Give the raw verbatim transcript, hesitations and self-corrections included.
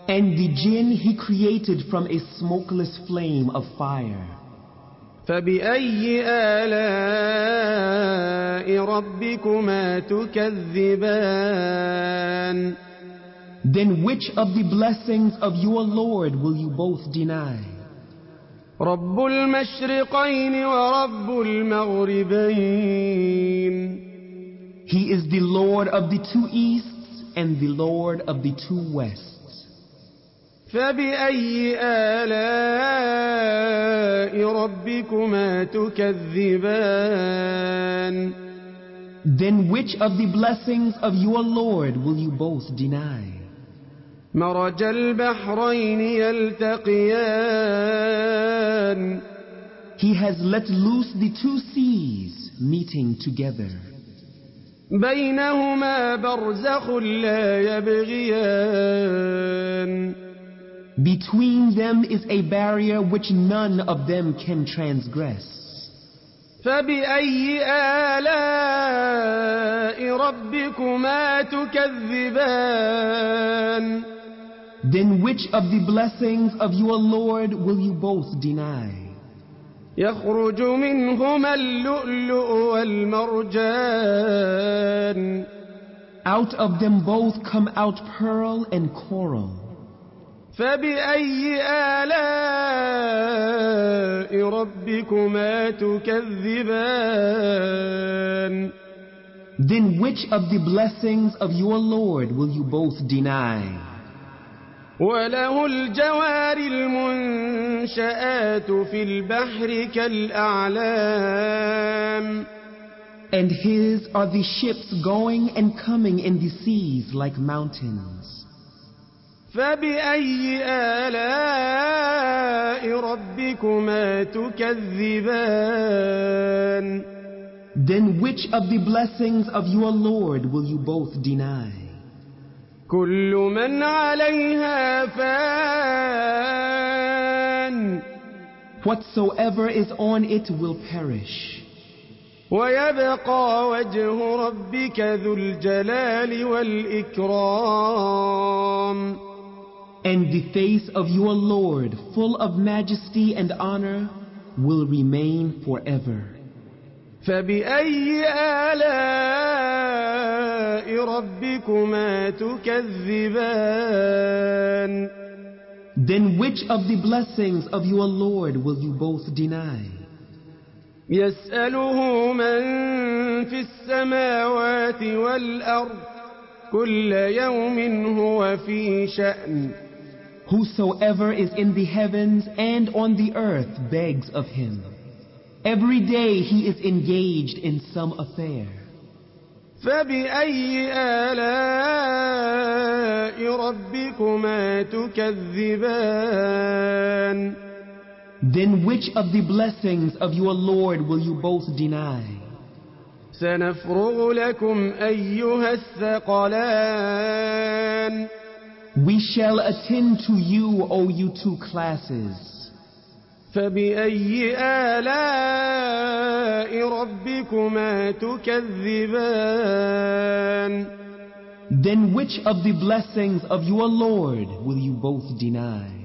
And the jinn he created from a smokeless flame of fire. فبأي آلاء ربكما تكذبان Then which of the blessings of your Lord will you both deny? رب المشرقين ورب المغربين He is the Lord of the two easts and the Lord of the two wests. فبأي آلاء ربكما تكذبان Then which of the blessings of your Lord will you both deny? مرج البحرين يلتقيان He has let loose the two seas meeting together. بينهما برزخ لا يبغيان Between them is a barrier which none of them can transgress. فبأي آلاء ربكما تكذبان Then which of the blessings of your Lord will you both deny? يخرج منهما اللؤلؤ والمرجان Out of them both come out pearl and coral. فبأي آلاء ربكما تكذبان Then which of the blessings of your Lord will you both deny? وله الجوار المنشآت في البحر كالأعلام And his are the ships going and coming in the seas like mountains. فبأي آلاء ربكما تكذبان Then which of the blessings of your Lord will you both deny? كل من عليها فان Whatsoever is on it will perish. ويبقى وجه ربك ذو الجلال والإكرام And the face of your Lord, full of majesty and honor, will remain forever. فبأي آلاء ربكما تكذبان Then which of the blessings of your Lord will you both deny? يسأله من في السماوات والأرض كل يوم هو في شأن Whosoever is in the heavens and on the earth begs of him. Every day he is engaged in some affair. فبأي آلاء ربكما تكذبان Then which of the blessings of your Lord will you both deny? سنفرغ لكم أيها الثقلان We shall attend to you, O you two classes. فبأي آلاء ربكما تكذبان Then which of the blessings of your Lord will you both deny?